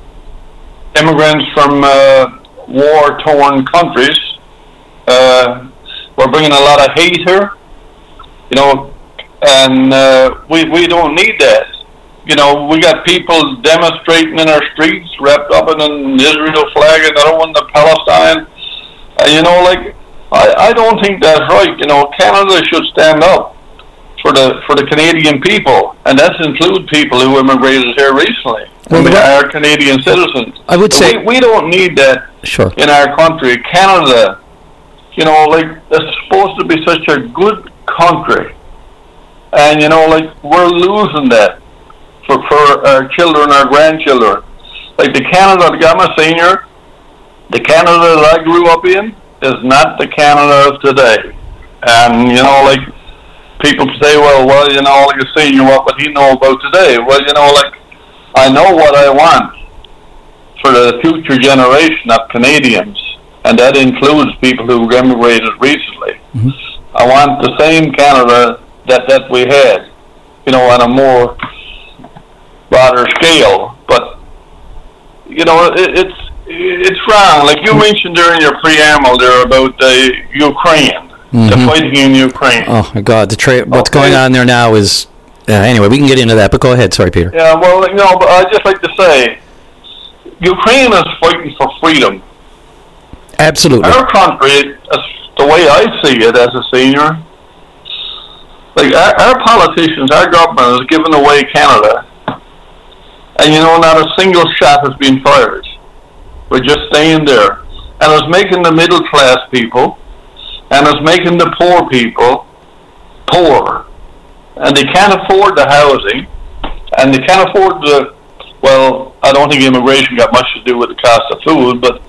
immigrants from uh, war-torn countries, uh, we're bringing a lot of hate here, you know, and uh, we, we don't need that. You know, we got people demonstrating in our streets, wrapped up in an Israel flag, another one to Palestine. Uh, you know, like, I, I don't think that's right. You know, Canada should stand up for the for the Canadian people, and that includes people who immigrated here recently. Well, I mean, the, are Canadian citizens. I would say we, we don't need that sure. in our country. Canada, you know, like, it's supposed to be such a good country, and, you know, like, we're losing that for, for our children, our grandchildren. Like, the Canada, I'm a senior, the Canada that I grew up in is not the Canada of today. And, you know, like, people say, well, well, you know, like a senior, what would he know about today? Well, you know, like, I know what I want for the future generation of Canadians, and that includes people who emigrated recently. Mm-hmm. I want the same Canada that, that we had, you know, on a more broader scale. But, you know, it, it's it's wrong. Like you mentioned during your preamble there about the Ukraine, mm-hmm. the fighting in Ukraine. Oh my God, the tra- what's okay. going on there now is uh, anyway. We can get into that, but go ahead. Sorry, Peter. Yeah, well, you know, but I'd just like to say, Ukraine is fighting for freedom. Absolutely. Our country, the way I see it as a senior, like our, our politicians, our government has given away Canada, and, you know, not a single shot has been fired. We're just staying there. And it's making the middle class people, and it's making the poor people poor. And they can't afford the housing, and they can't afford the, well, I don't think immigration got much to do with the cost of food, but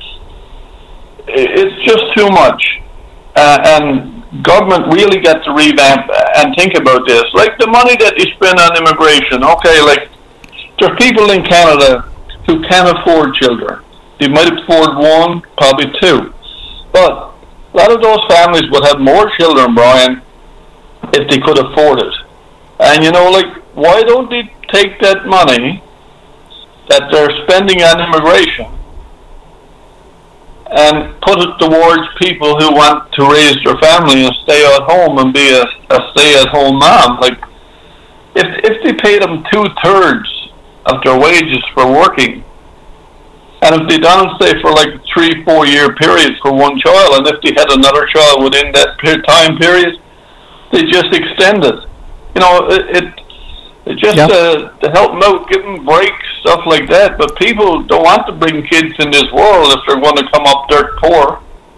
it's just too much. Uh, and government really got to revamp and think about this. Like the money that they spend on immigration, okay, like there's people in Canada who can't afford children. They might afford one, probably two. But a lot of those families would have more children, Brian, if they could afford it. And, you know, like, why don't they take that money that they're spending on immigration and put it towards people who want to raise their family and stay at home and be a, a stay-at-home mom? Like, if if they pay them two-thirds of their wages for working, And if they done, say, for like three, four year period for one child, and if they had another child within that per- time period, they just extend it. You know, it, it, it just yep. uh, to help them out, give them breaks, stuff like that. But people don't want to bring kids in this world if they're going to come up dirt poor.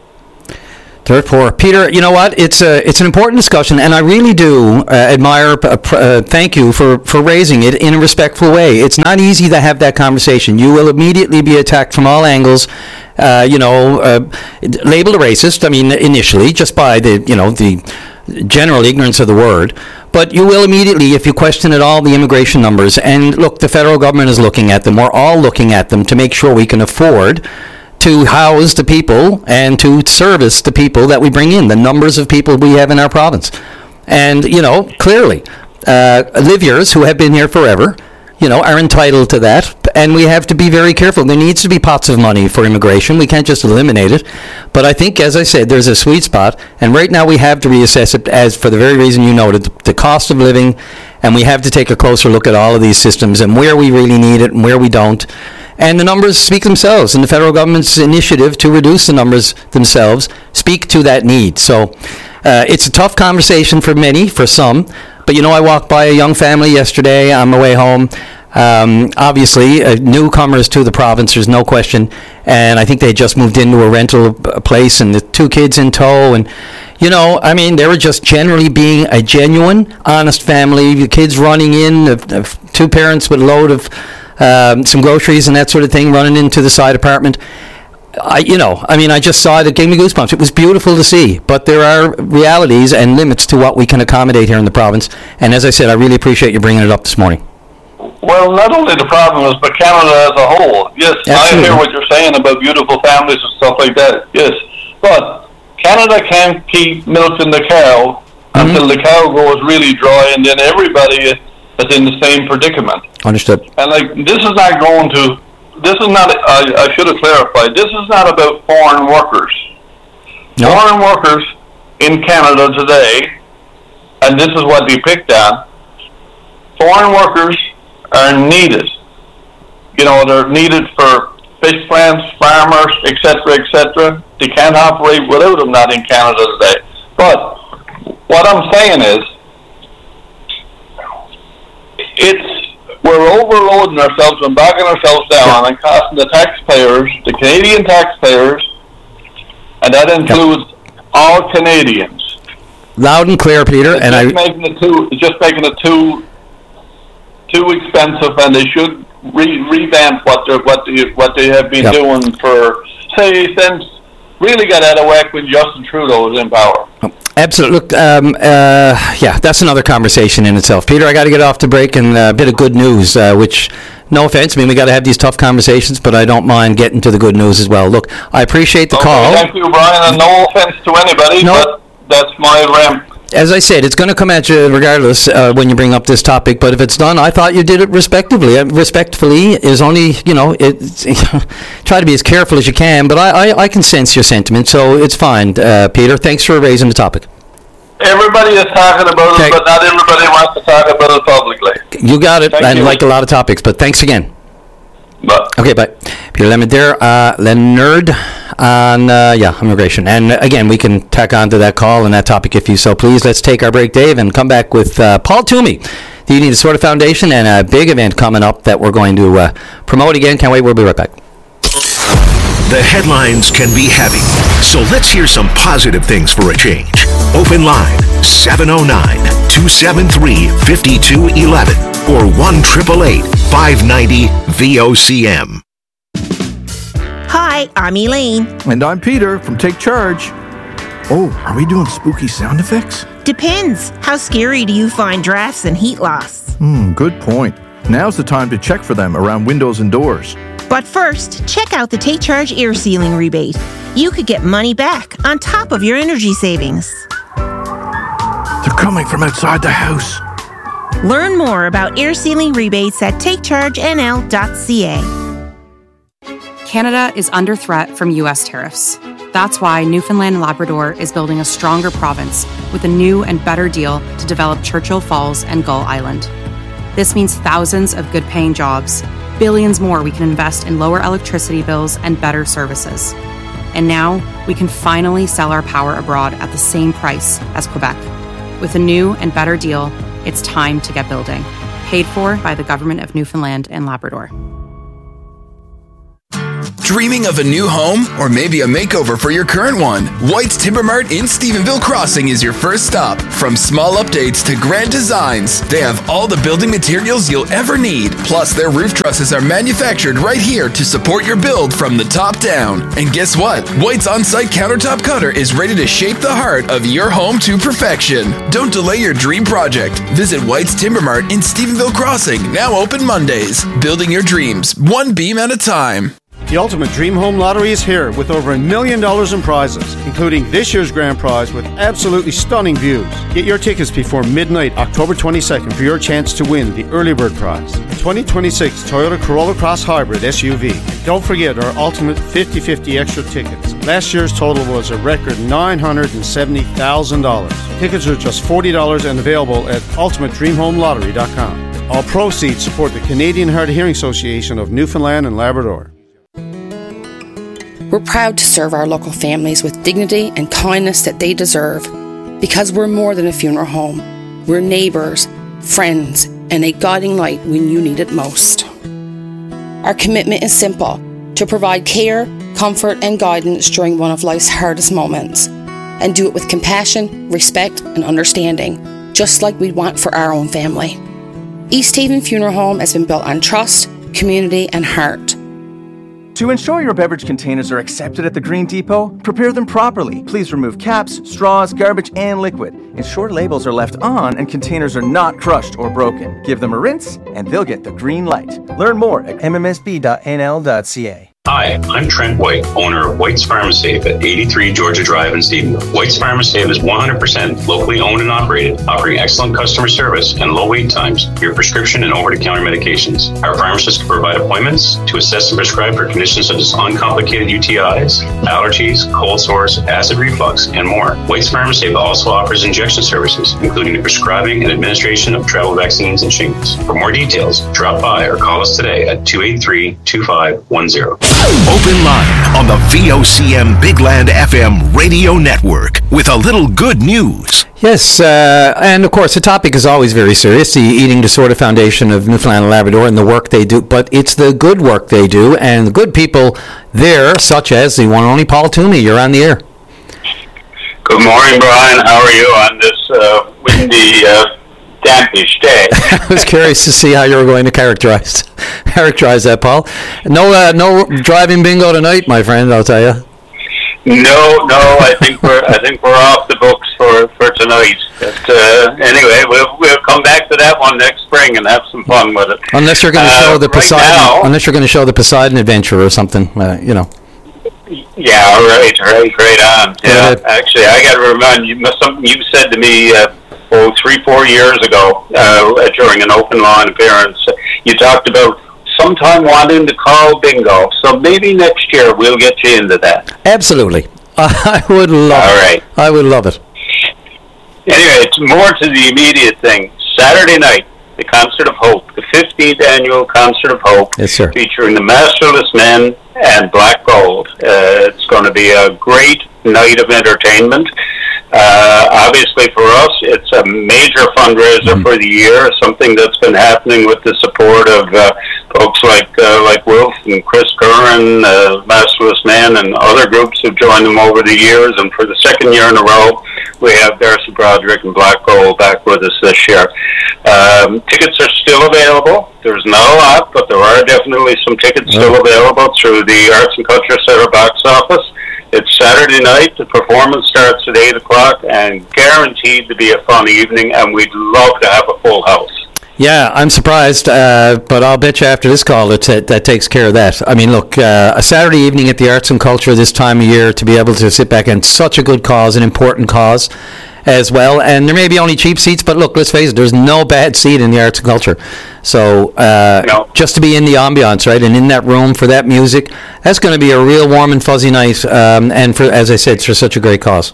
Dirt poor. Peter, you know what? It's a it's an important discussion, and I really do uh, admire. Uh, uh, thank you for, for raising it in a respectful way. It's not easy to have that conversation. You will immediately be attacked from all angles. Uh, you know, uh, labeled a racist. I mean, initially, just by the you know the general ignorance of the word. But you will immediately, if you question at all the immigration numbers. And look, the federal government is looking at them. We're all looking at them to make sure we can afford to house the people and to service the people that we bring in, the numbers of people we have in our province. And, you know, clearly, uh, Liviers, who have been here forever, you know, are entitled to that. And we have to be very careful. There needs to be pots of money for immigration. We can't just eliminate it. But I think, as I said, there's a sweet spot. And right now we have to reassess it as for the very reason you noted, the, the cost of living. And we have to take a closer look at all of these systems and where we really need it and where we don't. And the numbers speak themselves, and the federal government's initiative to reduce the numbers themselves speak to that need. So uh, it's a tough conversation for many, for some. But, you know, I walked by a young family yesterday on my way home. Um, obviously, uh, newcomers to the province, there's no question. And I think they just moved into a rental place, and the two kids in tow. And, you know, I mean, they were just generally being a genuine, honest family. The kids running in, uh, uh, two parents with a load of Um, some groceries and that sort of thing, running into the side apartment. I, you know, I mean, I just saw it. It gave me goosebumps. It was beautiful to see. But there are realities and limits to what we can accommodate here in the province. And as I said, I really appreciate you bringing it up this morning. Well, not only the province, but Canada as a whole. Yes, Absolutely. I hear what you're saying about beautiful families and stuff like that. Yes, but Canada can't keep milking the cow mm-hmm. until the cow goes really dry, and then everybody is in the same predicament. Understood. And like, this is not going to, this is not, I, I should have clarified, this is not about foreign workers. No. Foreign workers in Canada today, and this is what they picked on, foreign workers are needed. You know, they're needed for fish plants, farmers, et cetera, et cetera. They can't operate without them, not in Canada today. But what I'm saying is, it's we're overloading ourselves and bogging ourselves down and costing the taxpayers, the Canadian taxpayers, and that includes yep. all Canadians. Loud and clear, Peter. It's and just I making it too, it's just making it too too expensive, and they should re- revamp what they what they what they have been yep. doing for say since really got out of whack when Justin Trudeau was in power. Absolutely. Look, um, uh, yeah, that's another conversation in itself. Peter, I got to get off the break, and a bit of good news, uh, which, no offense, I mean, we got to have these tough conversations, but I don't mind getting to the good news as well. Look, I appreciate the okay, call. Thank you, Brian, and no offense to anybody, no. but that's my rant. As I said, it's going to come at you regardless uh, when you bring up this topic, but if it's done, I thought you did it respectively. Uh, respectfully is only, you know, it's, try to be as careful as you can, but I, I, I can sense your sentiment, so it's fine, uh, Peter. Thanks for raising the topic. Everybody is talking about okay. it, but not everybody wants to talk about it publicly. You got it, Thank and you. like a lot of topics, but thanks again. Bye. Okay, bye. Peter Leonard there, uh, Leonard on, uh, yeah, immigration. And uh, again, we can tack on to that call and that topic if you so please. Let's take our break, Dave, and come back with uh, Paul Toomey, the Eating Disorder Foundation, and a big event coming up that we're going to uh, promote again. Can't wait. We'll be right back. The headlines can be heavy, so let's hear some positive things for a change. Open line seven oh nine, two seven three, five two one one or one eight eight eight, five nine zero, V O C M. Hi, I'm Elaine. And I'm Peter from Take Charge. Oh, are we doing spooky sound effects? Depends. How scary do you find drafts and heat loss? Hmm, good point. Now's the time to check for them around windows and doors. But first, check out the Take Charge air sealing rebate. You could get money back on top of your energy savings. They're coming from outside the house. Learn more about air sealing rebates at take charge n l dot c a. Canada is under threat from U S tariffs. That's why Newfoundland and Labrador is building a stronger province with a new and better deal to develop Churchill Falls and Gull Island. This means thousands of good-paying jobs, billions more we can invest in lower electricity bills and better services. And now we can finally sell our power abroad at the same price as Quebec. With a new and better deal, it's time to get building. Paid for by the Government of Newfoundland and Labrador. Dreaming of a new home or maybe a makeover for your current one? White's Timber Mart in Stephenville Crossing is your first stop. From small updates to grand designs, they have all the building materials you'll ever need. Plus, their roof trusses are manufactured right here to support your build from the top down. And guess what? White's on-site countertop cutter is ready to shape the heart of your home to perfection. Don't delay your dream project. Visit White's Timber Mart in Stephenville Crossing, now open Mondays. Building your dreams, one beam at a time. The Ultimate Dream Home Lottery is here with over a million dollars in prizes, including this year's grand prize with absolutely stunning views. Get your tickets before midnight, October twenty-second, for your chance to win the early bird prize, the twenty twenty-six Toyota Corolla Cross Hybrid S U V. Don't forget our Ultimate fifty fifty extra tickets. Last year's total was a record nine hundred seventy thousand dollars. Tickets are just forty dollars and available at ultimate dream home lottery dot com. All proceeds support the Canadian Hard of Hearing Association of Newfoundland and Labrador. We're proud to serve our local families with dignity and kindness that they deserve, because we're more than a funeral home. We're neighbours, friends, and a guiding light when you need it most. Our commitment is simple: to provide care, comfort, and guidance during one of life's hardest moments, and do it with compassion, respect, and understanding, just like we'd want for our own family. East Haven Funeral Home has been built on trust, community, and heart. To ensure your beverage containers are accepted at the Green Depot, prepare them properly. Please remove caps, straws, garbage, and liquid. Ensure labels are left on and containers are not crushed or broken. Give them a rinse, and they'll get the green light. Learn more at m m s b dot n l dot c a. Hi, I'm Trent White, owner of White's Pharmasafe at eighty-three Georgia Drive in Stephenville. White's Pharmasafe is one hundred percent locally owned and operated, offering excellent customer service and low wait times for your prescription and over-the-counter medications. Our pharmacists can provide appointments to assess and prescribe for conditions such as uncomplicated U T Is, allergies, cold sores, acid reflux, and more. White's Pharmasafe also offers injection services, including the prescribing and administration of travel vaccines and shingles. For more details, drop by or call us today at two eight three, two five one zero. Open Line on the V O C M Big Land F M radio network with a little good news. Yes, uh, and of course the topic is always very serious, the Eating Disorder Foundation of Newfoundland and Labrador and the work they do, but it's the good work they do and the good people there, such as the one and only Paul Toomey. You're on the air. Good morning, Brian. How are you on this uh, windy, uh, dampish day? I was curious to see how you were going to characterize characterize that, Paul. No, uh, no driving bingo tonight, my friend. I'll tell you. No, no. I think we're I think we're off the books for, for tonight. But uh, anyway, we'll we'll come back to that one next spring and have some fun with it. Unless you're going to show uh, the right Poseidon, now, unless you're going to show the Poseidon Adventure or something, uh, you know. Yeah, right, right, right on. Yeah, actually, I got to remind you something you said to me. Uh, Oh, three, four years ago, uh, during an open line appearance, you talked about sometime wanting to call bingo. So maybe next year we'll get you into that. Absolutely, I would love. All it. right, I would love it. Anyway, it's more to the immediate thing. Saturday night, the Concert of Hope, the fifteenth annual Concert of Hope, yes, sir, featuring the Masterless Men and Black Gold. Uh, it's going to be a great night of entertainment. Uh, obviously, for us, it's a major fundraiser mm-hmm. for the year, something that's been happening with the support of uh, folks like uh, like Wolf and Chris Curran, uh, Masterless Man, and other groups who've joined them over the years. And for the second year in a row, we have Darcy Broderick and Black Gold back with us this year. Um, tickets are still available. There's not a lot, but there are definitely some tickets mm-hmm. still available through the Arts and Culture Center box office. It's Saturday night. The performance starts at eight o'clock and guaranteed to be a fun evening, and we'd love to have a full house. Yeah, I'm surprised, uh, but I'll bet you after this call that that, that takes care of that. I mean, look, uh, a Saturday evening at the Arts and Culture this time of year to be able to sit back and such a good cause, an important cause as well. And there may be only cheap seats, but look, let's face it, there's no bad seat in the Arts and Culture. So uh, no. just to be in the ambiance, right, and in that room for that music, that's going to be a real warm and fuzzy night. Um, and for, as I said, it's for such a great cause.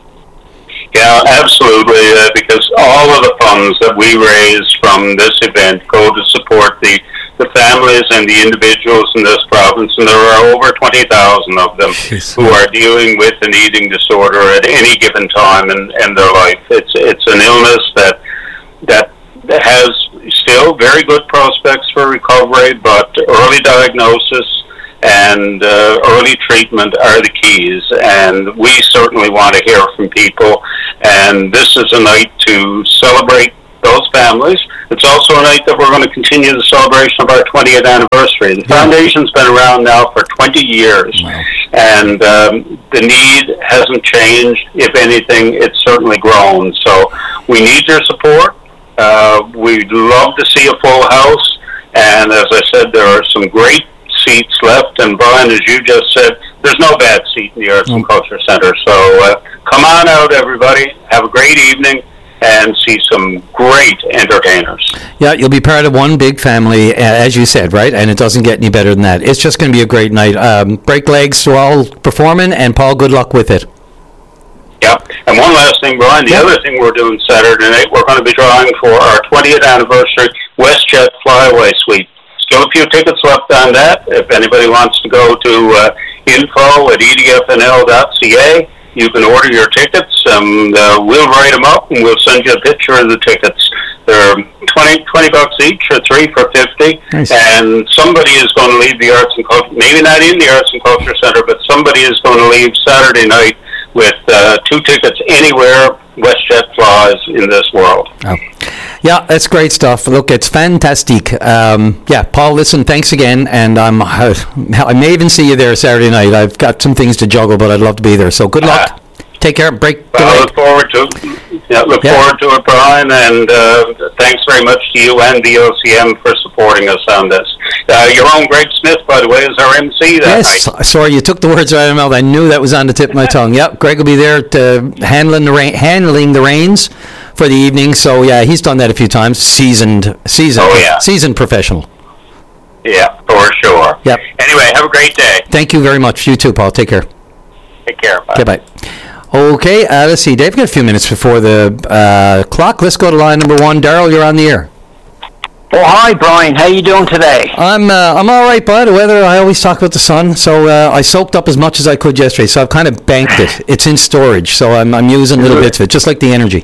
Yeah, absolutely, uh, because all of the funds that we raise from this event go to support the the families and the individuals in this province, and there are over twenty thousand of them Jeez. who are dealing with an eating disorder at any given time in, in their life. It's it's an illness that that has still very good prospects for recovery, but early diagnosis and uh, early treatment are the keys, and we certainly want to hear from people, and this is a night to celebrate those families. It's also a night that we're going to continue the celebration of our twentieth anniversary. The Foundation's been around now for twenty years, wow. and um, the need hasn't changed. If anything, it's certainly grown. So we need your support. Uh, we'd love to see a full house, and as I said, there are some great seats left, and Brian, as you just said, there's no bad seat in the Arts mm. and Culture Centre. So uh, come on out, everybody. Have a great evening and see some great entertainers. Yeah, you'll be part of one big family, uh, as you said, right? And it doesn't get any better than that. It's just going to be a great night. Um, break legs to all performing, and Paul, good luck with it. Yeah, and one last thing, Brian, the yeah. other thing we're doing Saturday night, we're going to be drawing for our twentieth anniversary WestJet Flyaway Suite. Still a few tickets left on that. If anybody wants to go to uh, info at e d f n l dot c a, you can order your tickets, and uh, we'll write them up, and we'll send you a picture of the tickets. They're twenty, twenty bucks each, or three for fifty, nice. And somebody is going to leave the Arts and Culture, maybe not in the Arts and Culture Centre, but somebody is going to leave Saturday night with uh, two tickets anywhere WestJet flies in this world. Oh. Yeah, that's great stuff. Look, it's fantastic. Um, yeah, Paul, listen, thanks again, and I'm, uh, I may even see you there Saturday night. I've got some things to juggle, but I'd love to be there. So good luck. Uh, Take care. Break. Well, I look forward to it. Yeah, look yeah. forward to it, Brian, and uh, thanks very much to you and the O C M for supporting us on this. Uh, your own Greg Smith, by the way, is our M C that yes, night. Sorry, you took the words right out of my mouth. I knew that was on the tip of my tongue. Yep, Greg will be there to handling the ra- handling the reins for the evening. So yeah, he's done that a few times. Seasoned, seasoned, oh, yeah. seasoned professional. Yeah, for sure. Yep. Anyway, have a great day. Thank you very much. You too, Paul. Take care. Take care. Bye. Okay, bye. Okay, uh, let's see. Dave, got a few minutes before the uh, clock. Let's go to line number one. Daryl, you're on the air. Oh, hi, Brian. How you doing today? I'm uh, I'm all right, bud. The weather, I always talk about the sun, so uh, I soaked up as much as I could yesterday, so I've kind of banked it. It's in storage, so I'm I'm using little bits of it, just like the energy.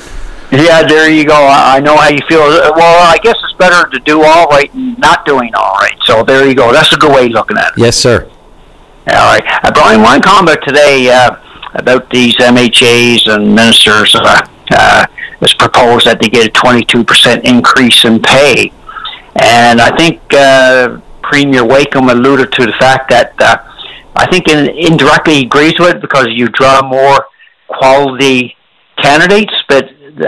Yeah, there you go. I know how you feel. Well, I guess it's better to do all right than not doing all right, so there you go. That's a good way of looking at it. Yes, sir. All right. Uh, Brian, one comment today uh, about these M H As and ministers. Uh, uh, it's proposed that they get a twenty-two percent increase in pay. And I think uh, Premier Wakeham alluded to the fact that uh, I think in, indirectly he agrees with it because you draw more quality candidates, but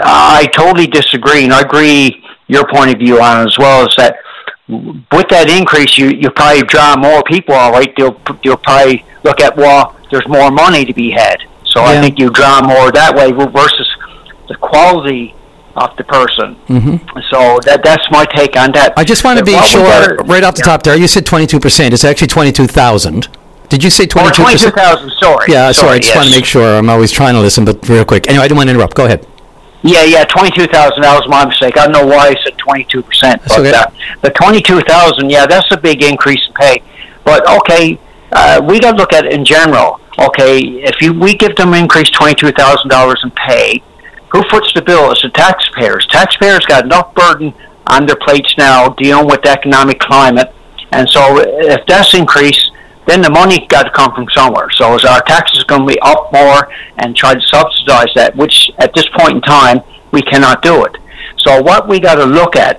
I totally disagree, and I agree your point of view on it as well, is that with that increase, you, you probably draw more people, all right. They'll, they'll probably look at, well, there's more money to be had. So yeah. I think you draw more that way versus the quality of the person. Mm-hmm. So that that's my take on that. I just want to be sure, gotta, right off the yeah. top there, you said twenty-two percent. It's actually twenty-two thousand. Did you say twenty-two percent? Oh, twenty-two thousand, sorry. Yeah, sorry, sorry I just yes. want to make sure. I'm always trying to listen, but real quick. Anyway, I didn't want to interrupt. Go ahead. Yeah, yeah, twenty-two thousand, that was my mistake. I don't know why I said twenty-two percent. But okay. uh, the twenty-two thousand, yeah, that's a big increase in pay. But, okay, uh, we got to look at it in general. Okay, if you we give them increase twenty-two thousand dollars in pay, who foots the bill? It's the taxpayers. Taxpayers got enough burden on their plates now dealing with the economic climate. And so if that's increased, then the money got to come from somewhere. So is our taxes going to be up more and try to subsidize that, which at this point in time, we cannot do it. So what we got to look at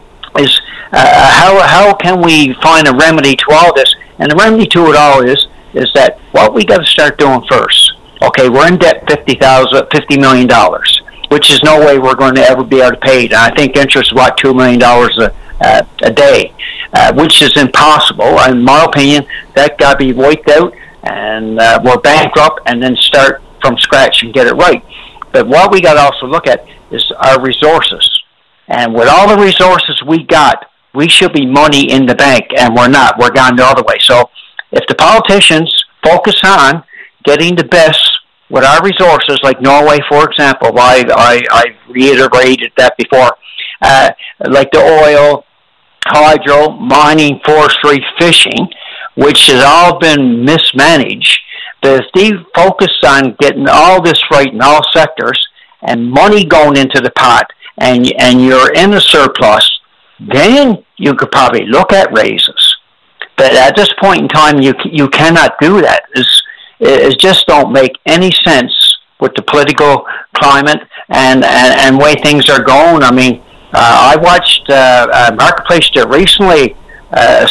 is uh, how how can we find a remedy to all this? And the remedy to it all is is that what we got to start doing first. Okay, we're in debt fifty thousand, fifty million dollars, which is no way we're going to ever be able to pay it. And I think interest is about two million dollars a, uh, a day, uh, which is impossible. In my opinion, that got to be wiped out, and uh, we're bankrupt, and then start from scratch and get it right. But what we got to also look at is our resources. And with all the resources we got, we should be money in the bank, and we're not. We're gone the other way. So if the politicians focus on getting the best with our resources, like Norway, for example, I, I, I've reiterated that before, uh, like the oil, hydro, mining, forestry, fishing, which has all been mismanaged. But if they focus on getting all this right in all sectors and money going into the pot and and you're in a surplus, then you could probably look at raises. But at this point in time, you you cannot do that. It's, it just don't make any sense with the political climate and, and, and way things are going. I mean, uh, I watched uh, uh, Marketplace did recently uh, a